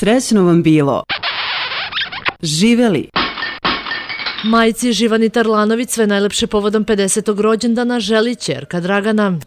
Srećno vam bilo. Živeli. Majci Živani Tarlanović sve najlepše povodom 50. rođendana želi ćerka Dragana.